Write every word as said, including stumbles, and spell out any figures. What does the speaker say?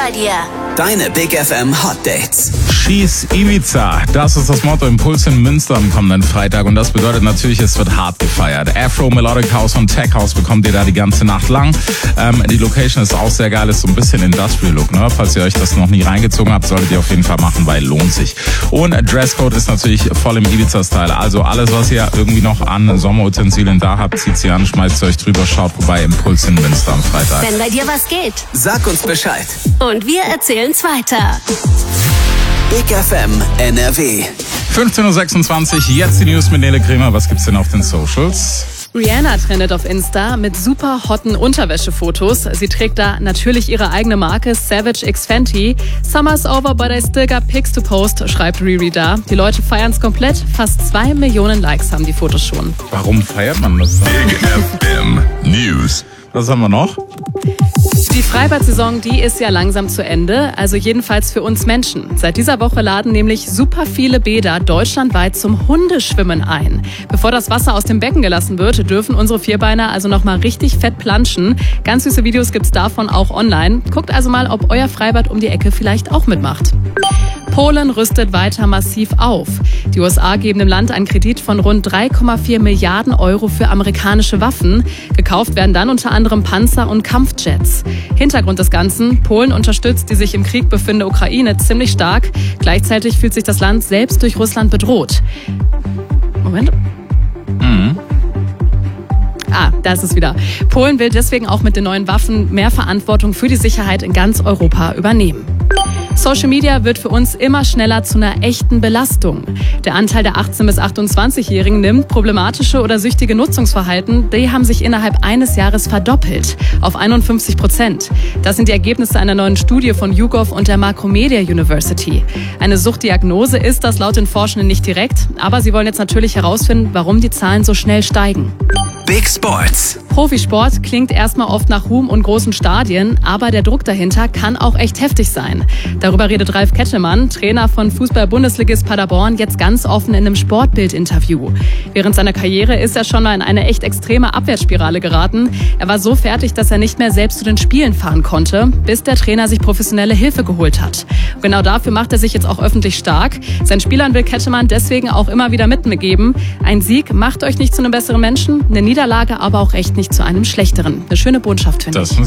bei dir. Deine Big F M Hot Dates. Schieß Ibiza, das ist das Motto im Puls in Münster am kommenden Freitag und das bedeutet natürlich, es wird hart gefeiert. Afro, Melodic House und Tech House bekommt ihr da die ganze Nacht lang. Ähm, die Location ist auch sehr geil, ist so ein bisschen Industrial Look, ne? Falls ihr euch das noch nie reingezogen habt, solltet ihr auf jeden Fall machen, weil lohnt sich. Und Dresscode ist natürlich voll im Ibiza-Style, also alles, was ihr irgendwie noch an Sommerutensilien da habt, zieht sie an, schmeißt sie euch drüber, schaut vorbei im Puls in Münster am Freitag. Wenn bei dir was geht. Sag uns Bescheid. Und wir erzählen's weiter. Big F M N R W. fünfzehn Uhr sechsundzwanzig, jetzt die News mit Nele Kremer. Was gibt's denn auf den Socials? Rihanna trendet auf Insta mit super hotten Unterwäschefotos. Sie trägt da natürlich ihre eigene Marke Savage X Fenty. Summer's over, but I still got pics to post, schreibt Riri da. Die Leute feiern's komplett. Fast zwei Millionen Likes haben die Fotos schon. Warum feiert man das dann? Big F M News. Was haben wir noch? Die Freibad-Saison, die ist ja langsam zu Ende, also jedenfalls für uns Menschen. Seit dieser Woche laden nämlich super viele Bäder deutschlandweit zum Hundeschwimmen ein. Bevor das Wasser aus dem Becken gelassen wird, dürfen unsere Vierbeiner also nochmal richtig fett planschen. Ganz süße Videos gibt's davon auch online. Guckt also mal, ob euer Freibad um die Ecke vielleicht auch mitmacht. Polen rüstet weiter massiv auf. Die U S A geben dem Land einen Kredit von rund drei Komma vier Milliarden Euro für amerikanische Waffen. Gekauft werden dann unter anderem Panzer und Kampfjets. Hintergrund des Ganzen: Polen unterstützt die sich im Krieg befindende Ukraine ziemlich stark. Gleichzeitig fühlt sich das Land selbst durch Russland bedroht. Moment. Mhm. Ah, da ist es wieder. Polen will deswegen auch mit den neuen Waffen mehr Verantwortung für die Sicherheit in ganz Europa übernehmen. Social Media wird für uns immer schneller zu einer echten Belastung. Der Anteil der achtzehn- bis achtundzwanzigjährigen nimmt. Problematische oder süchtige Nutzungsverhalten, die haben sich innerhalb eines Jahres verdoppelt auf einundfünfzig Prozent. Das sind die Ergebnisse einer neuen Studie von YouGov und der Macromedia University. Eine Suchtdiagnose ist das laut den Forschenden nicht direkt, aber sie wollen jetzt natürlich herausfinden, warum die Zahlen so schnell steigen. Big Sports. Profisport klingt erstmal oft nach Ruhm und großen Stadien, aber der Druck dahinter kann auch echt heftig sein. Darüber redet Ralf Kettemann, Trainer von Fußball-Bundesligist Paderborn, jetzt ganz offen in einem Sportbild-Interview. Während seiner Karriere ist er schon mal in eine echt extreme Abwärtsspirale geraten. Er war so fertig, dass er nicht mehr selbst zu den Spielen fahren konnte, bis der Trainer sich professionelle Hilfe geholt hat. Und genau dafür macht er sich jetzt auch öffentlich stark. Seinen Spielern will Kettemann deswegen auch immer wieder mitgeben: Ein Sieg macht euch nicht zu einem besseren Menschen, eine Niederlage aber auch echt nicht zu einem schlechteren. Eine schöne Botschaft, finde ich.